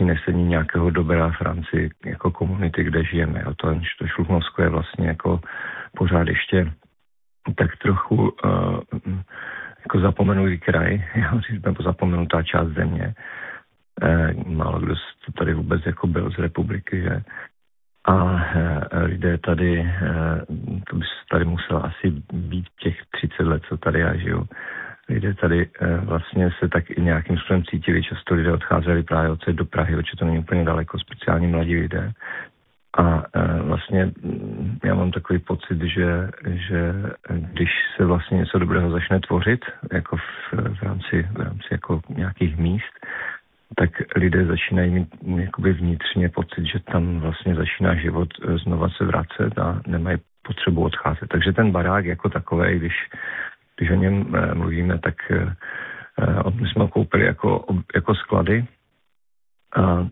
přinesení nějakého dobra v rámci jako komunity, kde žijeme. Jo. To Šluknovsko je vlastně jako pořád ještě tak trochu jako zapomenulý kraj, nebo zapomenutá část země. Málo kdo to tady vůbec jako byl z republiky, že? A lidé tady, to by tady muselo asi být těch 30 let, co tady já žiju. Lidé tady vlastně se tak i nějakým způsobem cítili, často lidé odcházeli právě odsaď do Prahy, protože to není úplně daleko, speciálně mladí lidé. A vlastně já mám takový pocit, že když se vlastně něco dobrého začne tvořit, jako v rámci jako nějakých míst, tak lidé začínají mít jakoby vnitřně pocit, že tam vlastně začíná život znova se vracet a nemají potřebu odcházet. Takže ten barák jako takovej, když o něm mluvíme, tak my jsme ho koupili jako sklady a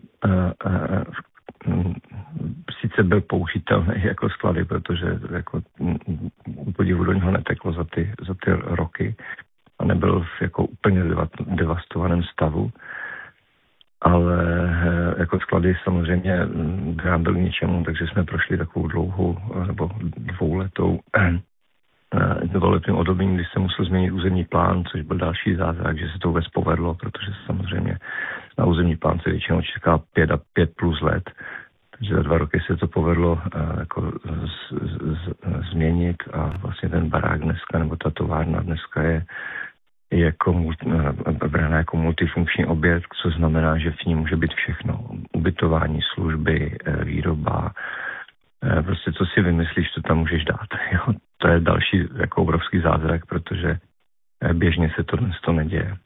sice byl použitelný jako sklady, protože jako podivu do něho neteklo za ty roky a nebyl v jako úplně devastovaném stavu, ale jako sklady samozřejmě nám byl ničemu, takže jsme prošli takovou dlouhou nebo dvouletým obdobím, kdy se musel změnit územní plán, což byl další zázrak, že se to vůbec povedlo, protože samozřejmě na územní plán se většinou čeká 5 plus let. Takže za 2 roky se to povedlo jako změnit a vlastně ten barák dneska, nebo ta továrna dneska je jako brána jako multifunkční objekt, co znamená, že v ní může být všechno. Ubytování, služby, výroba, prostě co si vymyslíš, to tam můžeš dát. Jo? To je další jako obrovský zázrak, protože běžně se to dnes to neděje.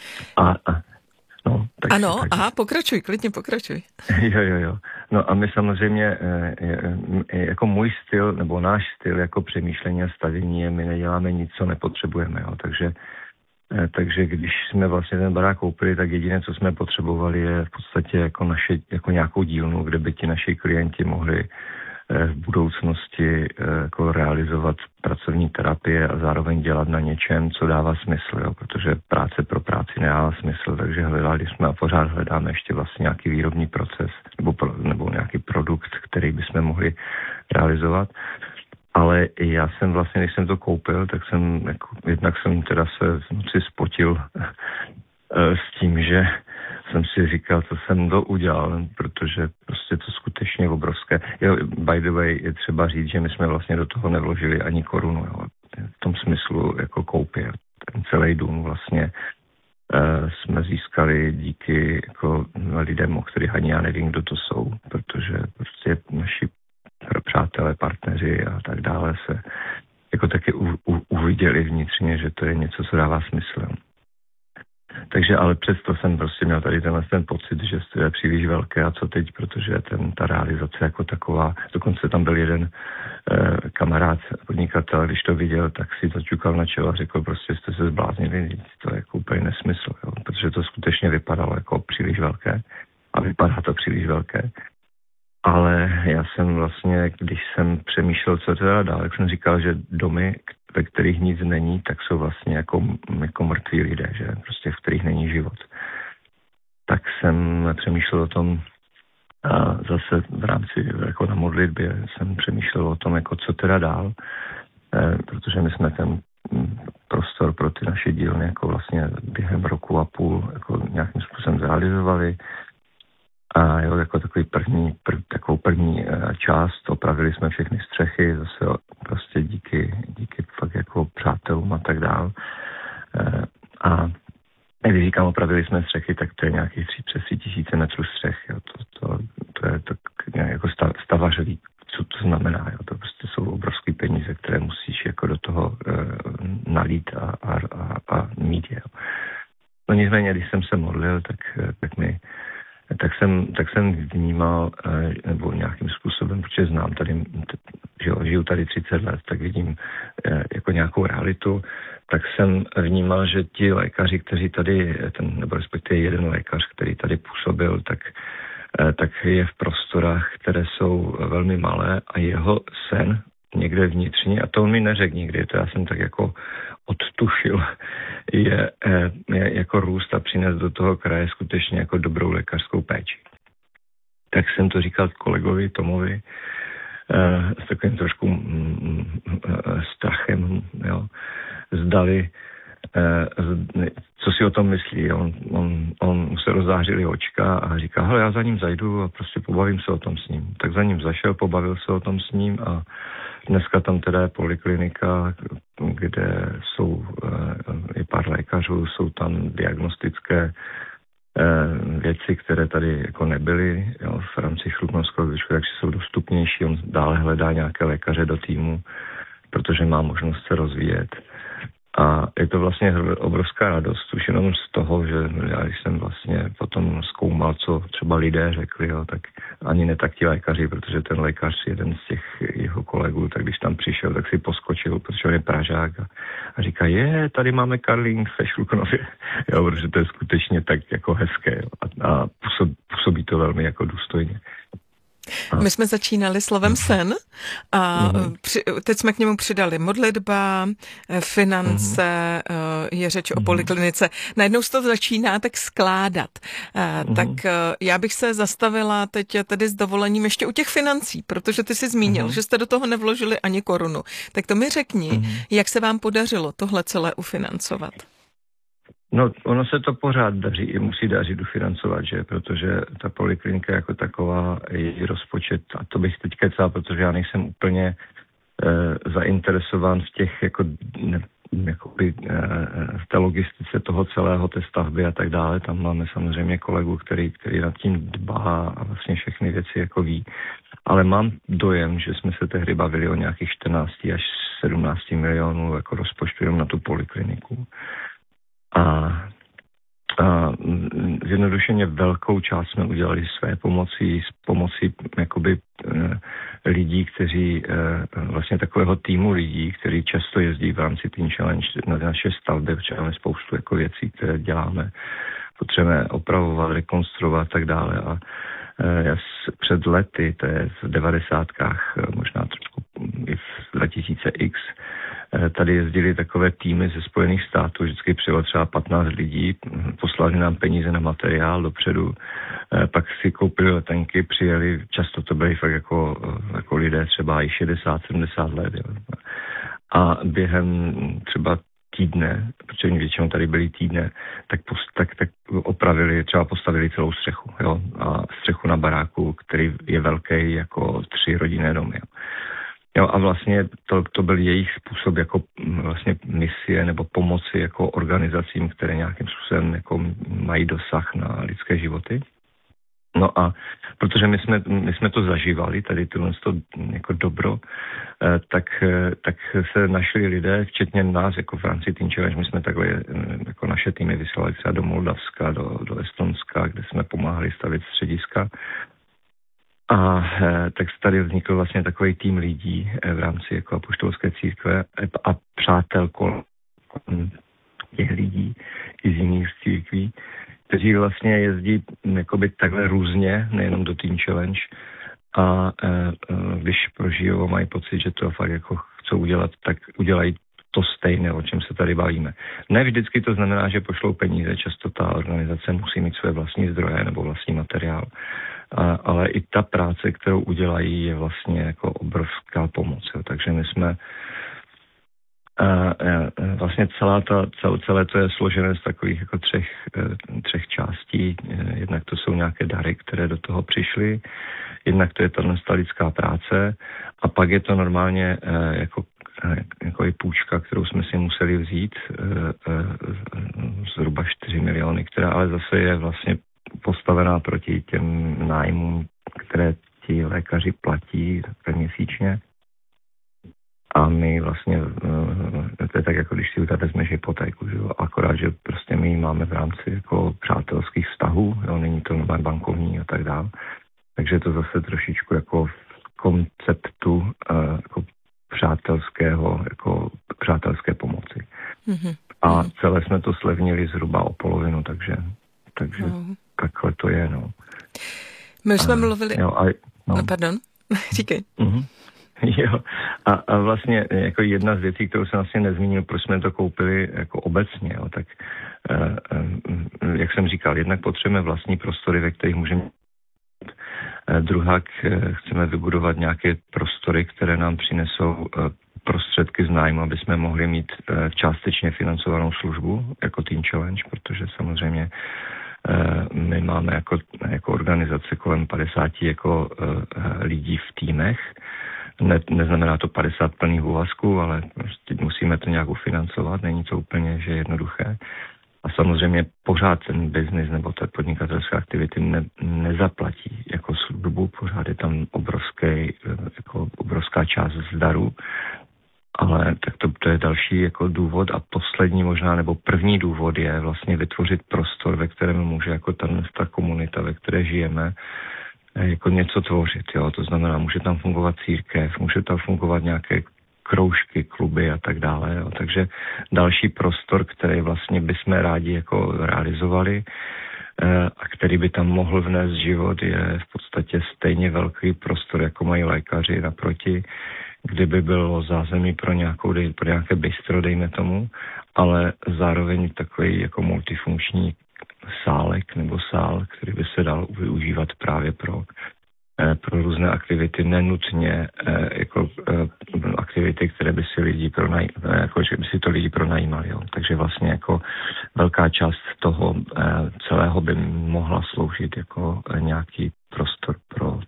Pokračuj, klidně pokračuj. Jo. No a my samozřejmě, jako můj styl, nebo náš styl jako přemýšlení a stavění je, my neděláme nic, co nepotřebujeme, jo. Takže když jsme vlastně ten barák koupili, tak jediné, co jsme potřebovali, je v podstatě jako nějakou dílnu, kde by ti naši klienti mohli v budoucnosti jako realizovat pracovní terapie a zároveň dělat na něčem, co dává smysl, jo? Protože práce pro práci nedává smysl, takže hledali jsme a pořád hledáme ještě vlastně nějaký výrobní proces nebo nějaký produkt, který bychom mohli realizovat. Ale já jsem vlastně, když jsem to koupil, tak jednak jsem teda se v noci spotil s tím, že jsem si říkal, co jsem to udělal, protože prostě to skutečně je obrovské. Jo, by the way, je třeba říct, že my jsme vlastně do toho nevložili ani korunu, jo. V tom smyslu jako koupě. Ten celý dům vlastně jsme získali díky jako lidem, o kterých ani já nevím, kdo to jsou, protože prostě naši přátelé, partneři a tak dále se jako taky uviděli vnitřně, že to je něco, co dává smysl. Takže ale přesto jsem prostě měl tady ten pocit, že to je příliš velké a co teď, protože ta realizace jako taková, dokonce tam byl jeden kamarád, podnikatel, když to viděl, tak si začukal na čelo a řekl, prostě jste se zbláznili, to je jako úplně nesmysl, jo, protože to skutečně vypadalo jako příliš velké a vypadá to příliš velké. Ale já jsem vlastně, když jsem přemýšlel, co teda dál, jak jsem říkal, že domy, ve kterých nic není, tak jsou vlastně jako mrtví lidé, že prostě v kterých není život. Tak jsem přemýšlel o tom a zase v rámci jako na modlitbě jsem přemýšlel o tom, jako co teda dál, protože my jsme ten prostor pro ty naše dílny jako vlastně během roku a půl jako nějakým způsobem zrealizovali. A jo, jako takovou první část, opravili jsme všechny střechy, zase prostě díky fakt jako přátelům a tak dál. A když říkám, opravili jsme střechy, tak to je nějakých 3 000 metrů střech, jo. To je to jako stavařový, co to znamená, jo. To prostě jsou obrovské peníze, které musíš jako do toho nalít a mít, jo. No nicméně, když jsem se modlil, tak jsem vnímal, nebo nějakým způsobem, protože znám tady, žiju tady 30 let, tak vidím jako nějakou realitu, tak jsem vnímal, že ti lékaři, kteří tady, nebo respektive jeden lékař, který tady působil, tak je v prostorách, které jsou velmi malé a jeho sen někde vnitřně, a to on mi neřekl nikdy, to já jsem tak jako odtušil, je jako růst a přinést do toho kraje skutečně jako dobrou lékařskou péči. tak jsem to říkal kolegovi Tomovi s takovým trošku strachem, jo, zdali, co si o tom myslí. On se rozzářili očka a říká, hele, já za ním zajdu a prostě pobavím se o tom s ním. Tak za ním zašel, pobavil se o tom s ním a dneska tam teda je poliklinika, kde jsou i pár lékařů, jsou tam diagnostické věci, které tady jako nebyly, jo, v rámci chlupnovského výšku, takže jsou dostupnější. On dále hledá nějaké lékaře do týmu, protože má možnost se rozvíjet. A je to vlastně obrovská radost, už jenom z toho, že já když jsem vlastně potom zkoumal, co třeba lidé řekli, jo, tak ani ne tak ti lékaři, protože ten lékař, jeden z těch jeho kolegů, tak když tam přišel, tak si poskočil, protože on je Pražák a říká, tady máme curling ve Šluknově, jo, protože to je skutečně tak jako hezké, jo, a působí to velmi jako důstojně. My jsme začínali slovem sen a teď jsme k němu přidali modlitba, finance, je řeč o poliklinice. Najednou se to začíná tak skládat. Tak já bych se zastavila teď tedy s dovolením ještě u těch financí, protože ty jsi zmínil, že jste do toho nevložili ani korunu. Tak to mi řekni, jak se vám podařilo tohle celé ufinancovat? No, ono se to pořád musí dařit ufinancovat, že? Protože ta poliklinika jako taková, její rozpočet, a to bych teď kecal, protože já nejsem úplně zainteresován v těch v té logistice toho celého, té stavby a tak dále. Tam máme samozřejmě kolegu, který nad tím dbá a vlastně všechny věci jako ví. Ale mám dojem, že jsme se tehdy bavili o nějakých 14 až 17 milionů jako rozpočtu jenom na tu polikliniku. A zjednodušeně velkou část jsme udělali své pomocí jakoby lidí, kteří vlastně takového týmu lidí, kteří často jezdí v rámci Teen Challenge na naše stavby, protože máme spoustu jako věcí, které děláme. Potřebujeme opravovat, rekonstruovat a tak dále. A já před lety, to je v 90kách, možná trošku i v 2000X, tady jezdili takové týmy ze Spojených států, vždycky přijelo třeba 15 lidí, poslali nám peníze na materiál dopředu, pak si koupili letenky, přijeli, často to byli fakt jako lidé třeba i 60-70 let. Jo. A během třeba týdne, protože většinou tady byly týdne, tak opravili, třeba postavili celou střechu, jo, a střechu na baráku, který je velký jako 3 rodinné domy. Jo, a vlastně to byl jejich způsob jako vlastně misie nebo pomoci jako organizacím, které nějakým způsobem jako mají dosah na lidské životy. No a protože my jsme to zažívali, tady tohle jako dobro, tak se našli lidé, včetně nás, jako v rámci Teen Challenge, my jsme takhle jako naše týmy vysílali třeba do Moldavska, do Estonska, kde jsme pomáhali stavět střediska. A tak tady vznikl vlastně takový tým lidí v rámci jako apoštolské církve a přátel těch lidí i z jiných církví, kteří vlastně jezdí jakoby takhle různě, nejenom do Teen Challenge, a když prožijou a mají pocit, že to fakt jako chcou udělat, tak udělají to stejné, o čem se tady bavíme. Ne vždycky to znamená, že pošlou peníze, často ta organizace musí mít své vlastní zdroje nebo vlastní materiál. Ale i ta práce, kterou udělají, je vlastně jako obrovská pomoc. Jo. Takže my jsme vlastně celé to je složené z takových jako třech částí. Jednak to jsou nějaké dary, které do toho přišly, jednak to je ta lidská práce a pak je to normálně jako i půjčka, kterou jsme si museli vzít, zhruba 4 miliony, která ale zase je vlastně postavená proti těm nájmům, které ti lékaři platí měsíčně. A my vlastně, to je tak, jako když si vezmeš hypotéku, že jo? Akorát, že prostě my ji máme v rámci jako přátelských vztahů, jo? Není to normálně bankovní a tak dále. Takže je to zase trošičku jako v konceptu jako přátelské pomoci. A celé jsme to slevnili zhruba o polovinu, takže takhle to je, no. My už jsme mluvili... Pardon, říkej. Jo, a vlastně jako jedna z věcí, kterou jsem vlastně nezmínil, proč jsme to koupili jako obecně, jo, tak jak jsem říkal, jednak potřebujeme vlastní prostory, ve kterých můžeme Druhak chceme vybudovat nějaké prostory, které nám přinesou prostředky z nájmu, aby jsme mohli mít částečně financovanou službu jako Teen Challenge, protože samozřejmě my máme jako organizace kolem 50 lidí v týmech. Neznamená to 50 plných úvazků, ale musíme to nějak ufinancovat, není to úplně že jednoduché. A samozřejmě pořád ten biznis nebo ta podnikatelské aktivity nezaplatí jako službu, pořád je tam obrovská část zdaru, ale tak to je další jako důvod a poslední možná, nebo první důvod je vlastně vytvořit prostor, ve kterém může jako ta komunita, ve které žijeme, jako něco tvořit, jo, to znamená, může tam fungovat církev, může tam fungovat nějaké kroužky, kluby a tak dále, jo. Takže další prostor, který vlastně bychom rádi jako realizovali a který by tam mohl vnést život, je v podstatě stejně velký prostor, jako mají lékaři naproti, kdyby bylo zázemí pro nějaké bistro, dejme tomu, ale zároveň takový jako multifunkční sálek nebo sál, který by se dal využívat právě pro různé aktivity, nenutně aktivity, které by si že by si to lidi pronajímali. Jo. Takže vlastně jako velká část toho celého by mohla sloužit jako nějaký prostor pro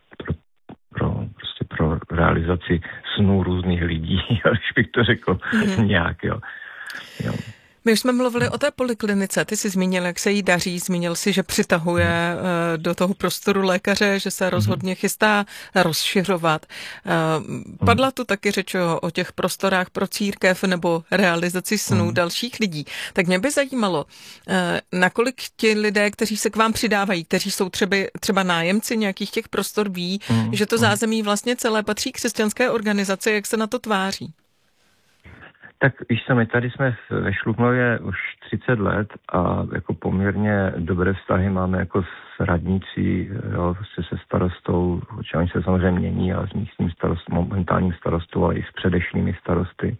realizaci snů různých lidí, až bych to řekl nějak, jo. My už jsme mluvili o té poliklinice, ty jsi zmínil, jak se jí daří, zmínil si, že přitahuje do toho prostoru lékaře, že se rozhodně chystá rozšiřovat. Padla tu taky řeč o těch prostorách pro církev nebo realizaci snů dalších lidí. Tak mě by zajímalo, nakolik ti lidé, kteří se k vám přidávají, kteří jsou třeba nájemci nějakých těch prostor, ví, že to zázemí vlastně celé patří křesťanské organizaci, jak se na to tváří? Tak víš co, my tady jsme ve Šluknově už 30 let a jako poměrně dobré vztahy máme jako s radnicí, jo, prostě se starostou, oni se samozřejmě mění, ale s místním momentálním starostou, ale i s předešlými starosty.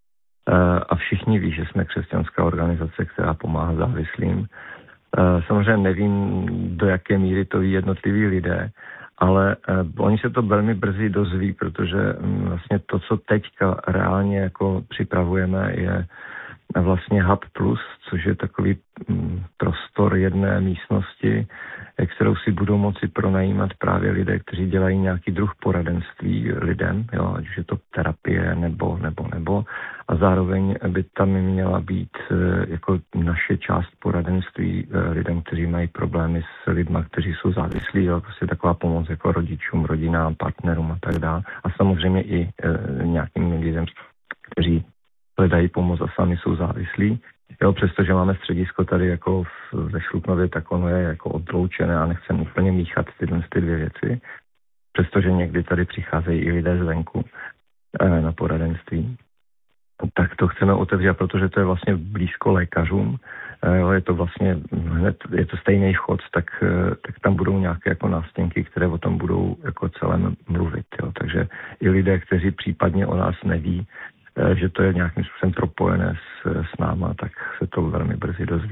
A všichni ví, že jsme křesťanská organizace, která pomáhá závislým. Samozřejmě nevím, do jaké míry to ví jednotliví lidé, ale oni se to velmi brzy dozví, protože vlastně to, co teďka reálně jako připravujeme, je vlastně Hub Plus, což je takový prostor jedné místnosti, kterou si budou moci pronajímat právě lidé, kteří dělají nějaký druh poradenství lidem, jo, ať už je to terapie nebo. A zároveň by tam měla být jako naše část poradenství lidem, kteří mají problémy s lidma, kteří jsou závislí, jo, prostě taková pomoc jako rodičům, rodinám, partnerům a tak dále. A samozřejmě i nějakým lidem, kteří hledají pomoc a sami jsou závislí. Jo, přestože máme středisko tady jako ve Šluknově, tak ono je jako odloučené a nechceme úplně míchat ty dvě věci. Přestože někdy tady přicházejí i lidé zvenku na poradenství. Tak to chceme otevřít, protože to je vlastně blízko lékařům. Jo, je to vlastně hned, je to stejný vchod, tak tam budou nějaké jako nástěnky, které o tom budou jako celém mluvit. Jo. Takže i lidé, kteří případně o nás neví, že to je nějakým způsobem propojené s náma, tak se to velmi brzy dozví.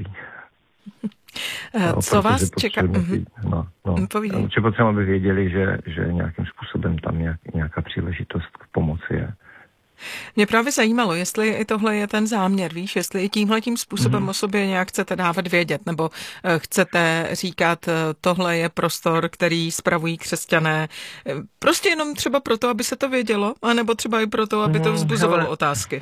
Co vás čeká? Určitě potřeba, aby věděli, že nějakým způsobem tam nějaká příležitost k pomoci je. Mě právě zajímalo, jestli i tohle je ten záměr, víš, jestli i tímhletím způsobem o sobě nějak chcete dávat vědět, nebo chcete říkat, tohle je prostor, který spravují křesťané, prostě jenom třeba proto, aby se to vědělo, anebo třeba i proto, aby to vzbuzovalo otázky.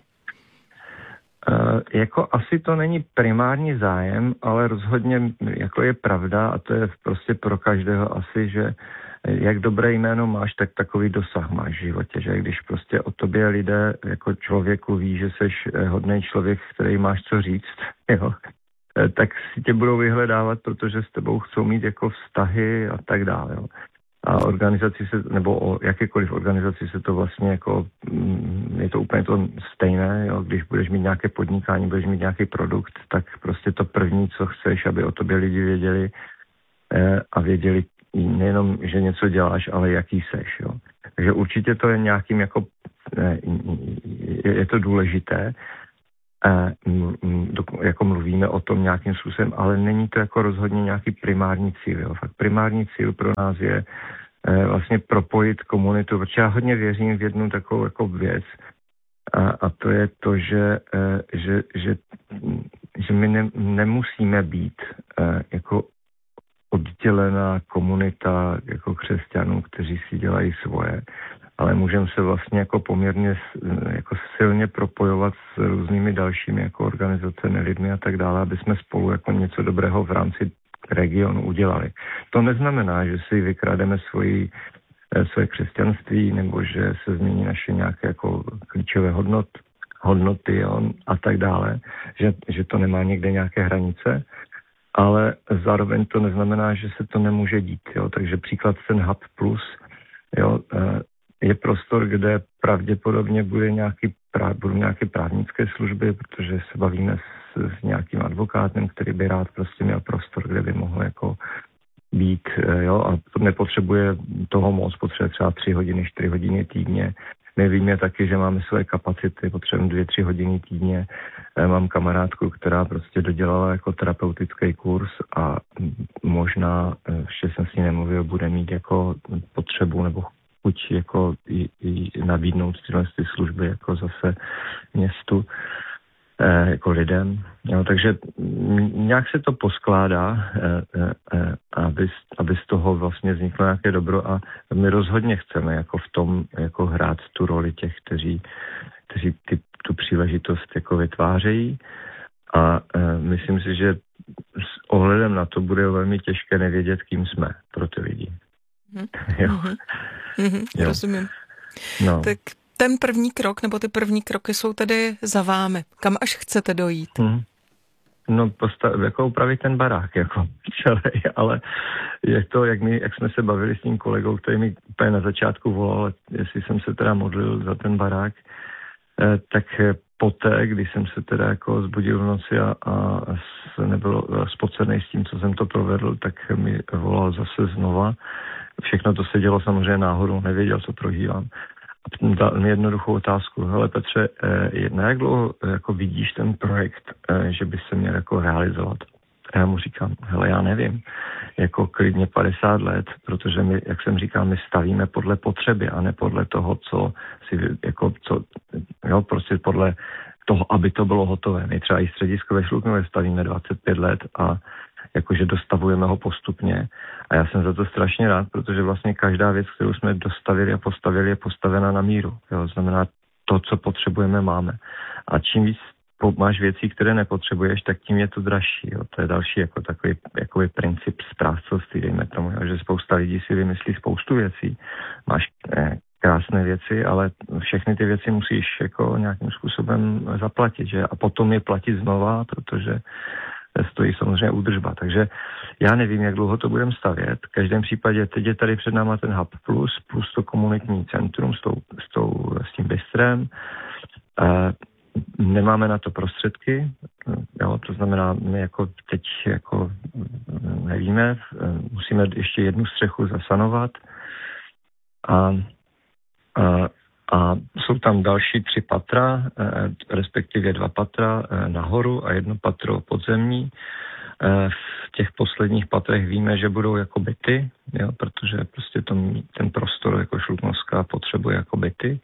Jako asi to není primární zájem, ale rozhodně jako je pravda a to je prostě pro každého asi, že jak dobré jméno máš, tak takový dosah máš v životě, že když prostě o tobě lidé jako člověku ví, že seš hodný člověk, který máš co říct, jo, tak si tě budou vyhledávat, protože s tebou chcou mít jako vztahy a tak dále, jo. A organizaci nebo o jakékoliv organizaci se to vlastně jako, je to úplně to stejné, jo? Když budeš mít nějaké podnikání, budeš mít nějaký produkt, tak prostě to první, co chceš, aby o tobě lidi věděli a věděli nejenom, že něco děláš, ale jaký seš, jo. Takže určitě to je nějakým jako, je to důležité. jako mluvíme o tom nějakým způsobem, ale není to jako rozhodně nějaký primární cíl. Jo. Fakt primární cíl pro nás je vlastně propojit komunitu, protože já hodně věřím v jednu takovou jako věc, a to je to, že my nemusíme být jako oddělená komunita jako křesťanů, kteří si dělají svoje, ale můžeme se vlastně jako poměrně jako silně propojovat s různými dalšími jako organizacemi, lidmi a tak dále, aby jsme spolu jako něco dobrého v rámci regionu udělali. To neznamená, že si vykrademe své křesťanství nebo že se změní naše nějaké jako klíčové hodnoty a tak dále, že to nemá někde nějaké hranice, ale zároveň to neznamená, že se to nemůže dít. Jo. Takže příklad ten Hub Plus, jo, je prostor, kde pravděpodobně budou nějaké právnické služby, protože se bavíme s nějakým advokátem, který by rád prostě měl prostor, kde by mohl jako být, jo, a nepotřebuje toho moc, potřebuje třeba 3 hodiny, 4 hodiny týdně. My víme taky, že máme své kapacity, potřebujeme 2-3 hodiny týdně. Mám kamarádku, která prostě dodělala jako terapeutický kurz a možná, ještě jsem s ní nemluvil, bude mít jako potřebu nebo chuť jako i nabídnout tyhle služby jako zase městu, jako lidem. Jo, takže nějak se to poskládá, aby z toho vlastně vzniklo nějaké dobro a my rozhodně chceme jako v tom jako hrát tu roli těch, kteří tu příležitost jako vytvářejí a myslím si, že s ohledem na to bude velmi těžké nevědět, kým jsme pro ty lidi. Jo. Rozumím. No. Tak ten první krok, nebo ty první kroky jsou tedy za vámi. Kam až chcete dojít? No, jako upravit ten barák, jako celý, ale je to, jak jsme se bavili s tím kolegou, který mi úplně na začátku volal, jestli jsem se teda modlil za ten barák, tak poté, když jsem se teda jako zbudil v noci a nebyl spocený s tím, co jsem to provedl, tak mi volal zase znova. Všechno to se dělo samozřejmě náhodou, nevěděl, co prožívám. A dal mi jednoduchou otázku. Hele Petře, na jak dlouho jako vidíš ten projekt, že by se měl jako realizovat? A já mu říkám, hele, já nevím, jako klidně 50 let, protože my, jak jsem říkal, my stavíme podle potřeby a ne podle toho, prostě podle toho, aby to bylo hotové. My třeba i středisko ve Šluknově stavíme 25 let a jakože dostavujeme ho postupně. A já jsem za to strašně rád, protože vlastně každá věc, kterou jsme dostavili a postavili, je postavena na míru. Jo? Znamená, to, co potřebujeme, máme. A čím víc máš věcí, které nepotřebuješ, tak tím je to dražší. Jo? To je další jako takový princip správcovství, dejme tomu, jo? Že spousta lidí si vymyslí spoustu věcí. Máš krásné věci, ale všechny ty věci musíš jako nějakým způsobem zaplatit, že? A potom je platit znova, protože stojí samozřejmě údržba. Takže já nevím, jak dlouho to budeme stavět. V každém případě teď je tady před náma ten Hub plus to komunitní centrum s tím bistrem. Nemáme na to prostředky, jo, to znamená, my jako teď jako nevíme, musíme ještě jednu střechu zasanovat a jsou tam další 3 patra, respektive 2 patra nahoru a 1 patro podzemní. V těch posledních patrech víme, že budou jako byty, jo, protože prostě ten prostor jako Šluknovská potřebuje jako byty.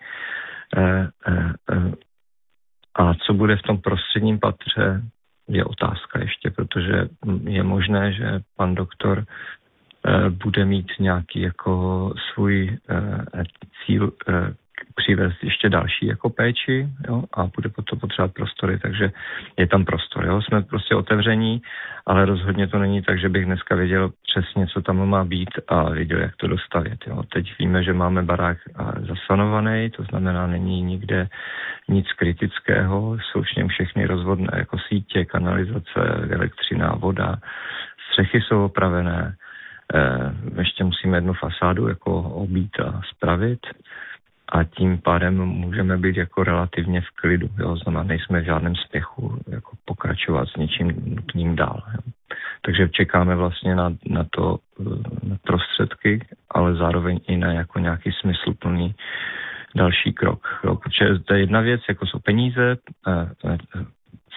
A co bude v tom prostředním patře, je otázka ještě, protože je možné, že pan doktor bude mít nějaký jako svůj cíl přivést ještě další jako péči, jo, a bude to potřebovat prostory, takže je tam prostor, jo. Jsme prostě otevření, ale rozhodně to není tak, že bych dneska věděl přesně, co tam má být a věděl, jak to dostavět, jo. Teď víme, že máme barák zasanovaný, to znamená, není nikde nic kritického, jsou v něm všechny rozvodné jako sítě, kanalizace, elektřina, voda, střechy jsou opravené, ještě musíme jednu fasádu jako obít a spravit, a tím pádem můžeme být jako relativně v klidu. Jo? Znamená, nejsme v žádném spěchu jako pokračovat s něčím nutným dál. Jo? Takže čekáme vlastně na prostředky, ale zároveň i na jako nějaký smysluplný další krok. Jo? Protože to je jedna věc, jako jsou peníze,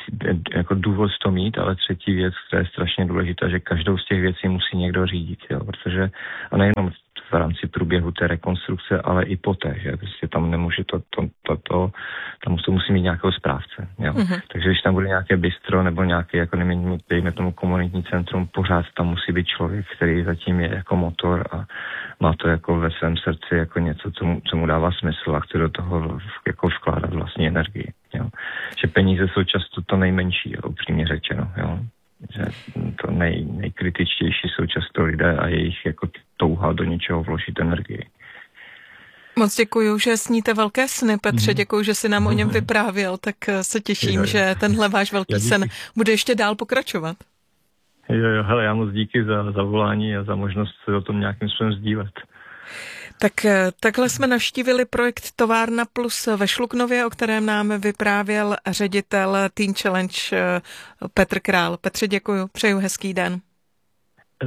jako důvod to mít, ale třetí věc, která je strašně důležitá, že každou z těch věcí musí někdo řídit, jo, protože a nejenom v rámci průběhu té rekonstrukce, ale i poté, že prostě tam nemůže tam to musí mít nějakého správce, jo. Mm-hmm. Takže když tam bude nějaké bistro nebo nějaké, jako dejme tomu komunitní centrum, pořád tam musí být člověk, který zatím je jako motor a má to jako ve svém srdci jako něco, co mu dává smysl a chce do toho jako vkládat vlastní energii, jo. Že peníze jsou často to nejmenší, jo, upřímně řečeno, jo. Že to nejkritičtější jsou často lidé a jejich jako touha do něčeho vložit energii. Moc děkuju, že sníte velké sny, Petře, děkuju, že si nám o něm vyprávěl, tak se těším, že tenhle váš velký sen bude ještě dál pokračovat. Jo, hele, já moc díky za volání a za možnost se o tom nějakým způsobem sdílet. Tak takhle jsme navštívili projekt Továrna Plus ve Šluknově, o kterém nám vyprávěl ředitel Teen Challenge Petr Král. Petře, děkuju, přeju hezký den.